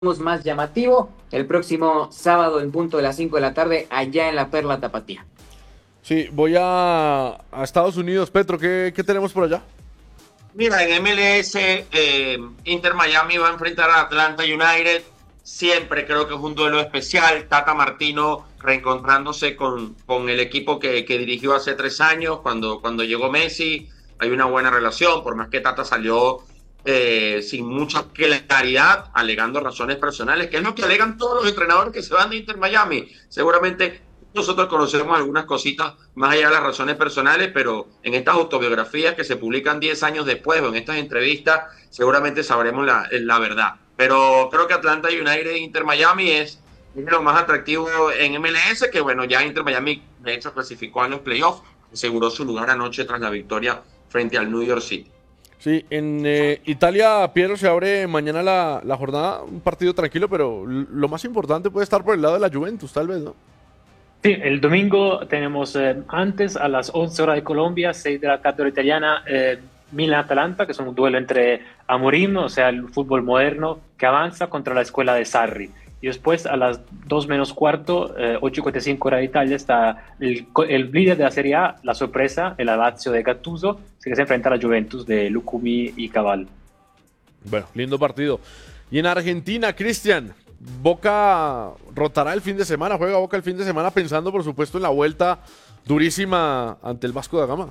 más llamativo el próximo sábado en punto de las 5 de la tarde allá en la Perla Tapatía. Sí, voy a Estados Unidos. Petro, ¿qué tenemos por allá? Mira, en MLS, Inter Miami va a enfrentar a Atlanta United. Siempre creo que es un duelo especial. Tata Martino reencontrándose con el equipo que dirigió hace 3 años, cuando llegó Messi. Hay una buena relación, por más que Tata salió sin mucha claridad, alegando razones personales, que es lo que alegan todos los entrenadores que se van de Inter Miami. Seguramente nosotros conocemos algunas cositas más allá de las razones personales, pero en estas autobiografías que se publican 10 años después o en estas entrevistas, seguramente sabremos la verdad. Pero creo que Atlanta United e Inter Miami es lo más atractivo en MLS, que bueno, ya Inter Miami de hecho clasificó a los playoffs, aseguró su lugar anoche tras la victoria frente al New York City. Sí, en Italia, Piero, se abre mañana la jornada, un partido tranquilo, pero lo más importante puede estar por el lado de la Juventus, tal vez, ¿no? Sí, el domingo tenemos antes a las 11 horas de Colombia, 6 de la tarde hora italiana, Milan-Atalanta, que es un duelo entre Amorim, o sea, el fútbol moderno, que avanza contra la escuela de Sarri. Y después a las 2 menos cuarto, 8:45 hora de Italia, está el líder de la Serie A, la sorpresa, el Lazio de Gattuso, que se enfrenta a la Juventus de Lucumi y Cabal. Bueno, lindo partido. Y en Argentina, Cristian, Boca rotará el fin de semana, juega Boca el fin de semana pensando, por supuesto, en la vuelta durísima ante el Vasco da Gama.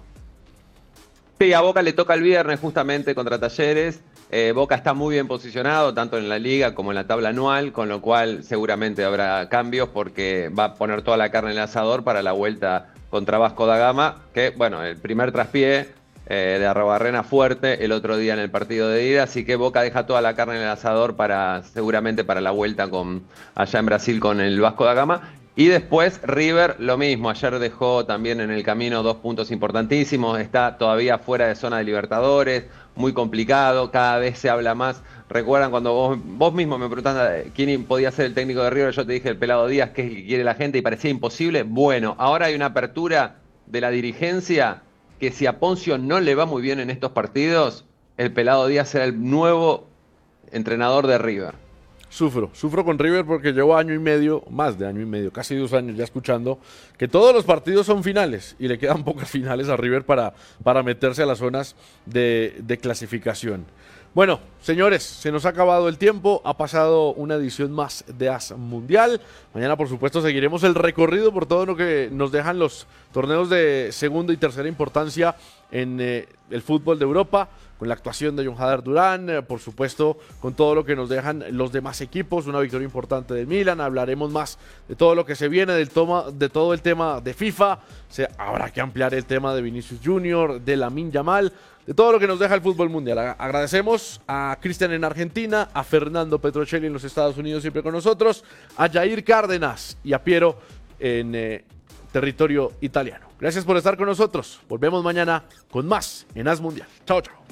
Sí, a Boca le toca el viernes justamente contra Talleres. Boca está muy bien posicionado, tanto en la liga como en la tabla anual, con lo cual seguramente habrá cambios porque va a poner toda la carne en el asador para la vuelta contra Vasco da Gama, que, bueno, el primer traspié de Arrobarrena fuerte el otro día en el partido de ida, así que Boca deja toda la carne en el asador seguramente para la vuelta allá en Brasil con el Vasco da Gama. Y después River, lo mismo, ayer dejó también en el camino 2 puntos importantísimos, está todavía fuera de zona de Libertadores, muy complicado, cada vez se habla más. Recuerdan cuando vos mismo me preguntaste quién podía ser el técnico de River, yo te dije el Pelado Díaz, que es el que quiere la gente, y parecía imposible. Bueno, ahora hay una apertura de la dirigencia que si a Poncio no le va muy bien en estos partidos, el Pelado Díaz será el nuevo entrenador de River. Sufro con River porque llevo año y medio, más de año y medio, casi 2 años ya escuchando que todos los partidos son finales y le quedan pocas finales a River para meterse a las zonas de clasificación. Bueno, señores, se nos ha acabado el tiempo, ha pasado una edición más de AS Mundial. Mañana, por supuesto, seguiremos el recorrido por todo lo que nos dejan los torneos de segunda y tercera importancia en el fútbol de Europa, con la actuación de Jon Hader Durán, por supuesto, con todo lo que nos dejan los demás equipos, una victoria importante del Milan. Hablaremos más de todo lo que se viene, de todo el tema de FIFA. Habrá que ampliar el tema de Vinicius Junior, de Lamine Yamal, de todo lo que nos deja el fútbol mundial. Agradecemos a Cristian en Argentina, a Fernando Petrocelli en los Estados Unidos, siempre con nosotros, a Jair Cárdenas y a Piero en territorio italiano. Gracias por estar con nosotros. Volvemos mañana con más en AS Mundial. Chao, chao.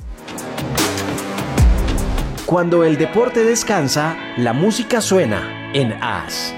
Cuando el deporte descansa, la música suena en AS.